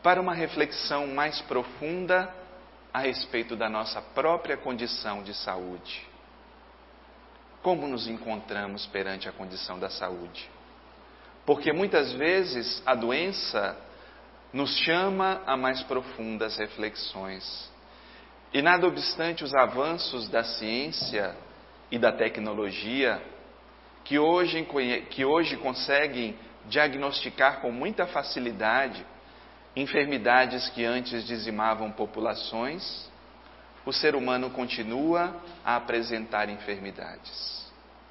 para uma reflexão mais profunda a respeito da nossa própria condição de saúde. Como nos encontramos perante a condição da saúde? Porque muitas vezes a doença nos chama a mais profundas reflexões. E nada obstante os avanços da ciência e da tecnologia, que hoje conseguem diagnosticar com muita facilidade enfermidades que antes dizimavam populações, o ser humano continua a apresentar enfermidades.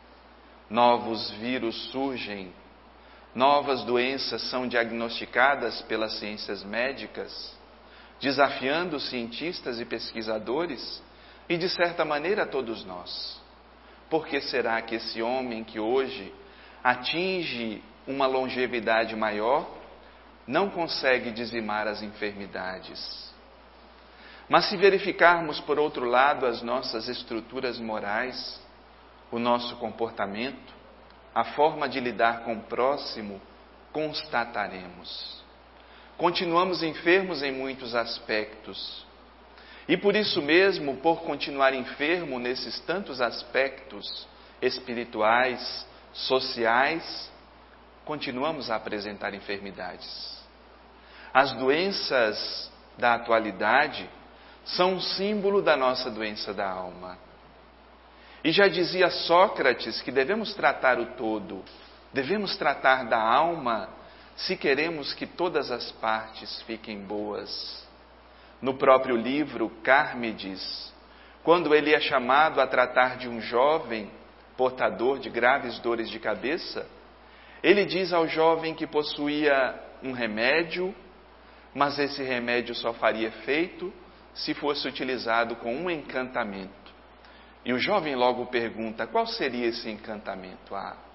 Novos vírus surgem, novas doenças são diagnosticadas pelas ciências médicas, desafiando os cientistas e pesquisadores e, de certa maneira, todos nós. Por que será que esse homem que hoje atinge uma longevidade maior não consegue dizimar as enfermidades? Mas se verificarmos, por outro lado, as nossas estruturas morais, o nosso comportamento, a forma de lidar com o próximo, constataremos. Continuamos enfermos em muitos aspectos. E por isso mesmo, por continuar enfermo nesses tantos aspectos espirituais, sociais, continuamos a apresentar enfermidades. As doenças da atualidade são um símbolo da nossa doença da alma. E já dizia Sócrates que devemos tratar o todo, devemos tratar da alma se queremos que todas as partes fiquem boas. No próprio livro Carmides, quando ele é chamado a tratar de um jovem portador de graves dores de cabeça, ele diz ao jovem que possuía um remédio, mas esse remédio só faria efeito se fosse utilizado com um encantamento. E o jovem logo pergunta: qual seria esse encantamento?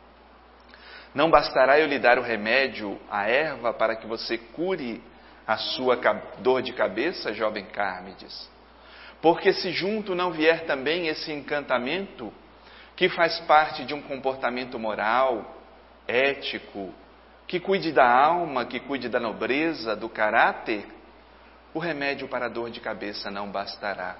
Não bastará eu lhe dar o remédio, a erva, para que você cure a sua dor de cabeça, jovem Carmides? Porque se junto não vier também esse encantamento, que faz parte de um comportamento moral, ético, que cuide da alma, que cuide da nobreza, do caráter, o remédio para a dor de cabeça não bastará.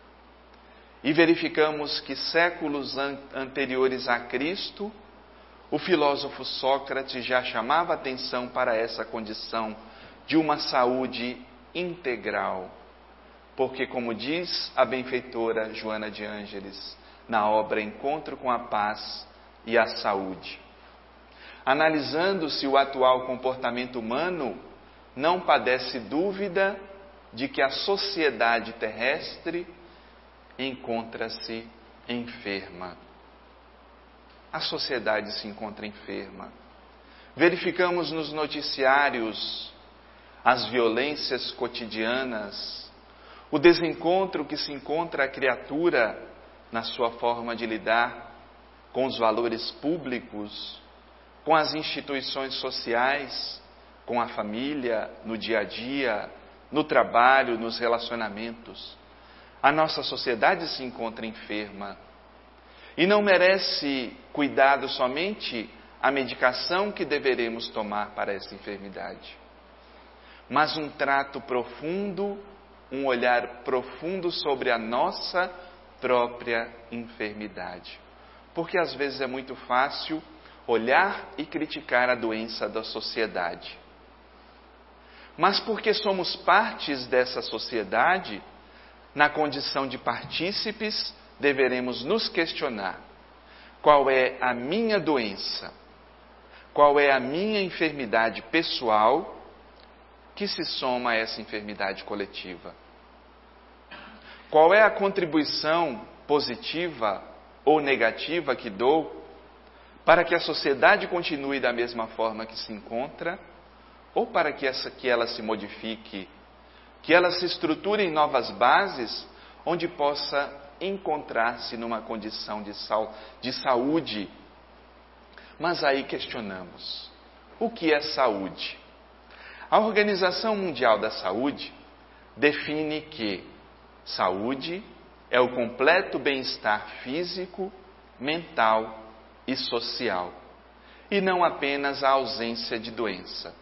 E verificamos que séculos anteriores a Cristo, o filósofo Sócrates já chamava atenção para essa condição de uma saúde integral. Porque, como diz a benfeitora Joana de Ângeles, na obra Encontro com a Paz e a Saúde, analisando-se o atual comportamento humano, não padece dúvida de que a sociedade terrestre encontra-se enferma. A sociedade se encontra enferma. Verificamos nos noticiários as violências cotidianas, o desencontro que se encontra a criatura na sua forma de lidar com os valores públicos, com as instituições sociais, com a família, no dia a dia, no trabalho, nos relacionamentos. A nossa sociedade se encontra enferma e não merece cuidado somente a medicação que deveremos tomar para essa enfermidade, mas um trato profundo, um olhar profundo sobre a nossa própria enfermidade. Porque às vezes é muito fácil olhar e criticar a doença da sociedade. Mas porque somos partes dessa sociedade, na condição de partícipes, deveremos nos questionar: qual é a minha doença? Qual é a minha enfermidade pessoal que se soma a essa enfermidade coletiva? Qual é a contribuição positiva ou negativa que dou para que a sociedade continue da mesma forma que se encontra, ou para que ela se modifique, que ela se estruture em novas bases, onde possa encontrar-se numa condição de saúde. Mas aí questionamos: o que é saúde? A Organização Mundial da Saúde define que saúde é o completo bem-estar físico, mental e social, e não apenas a ausência de doença.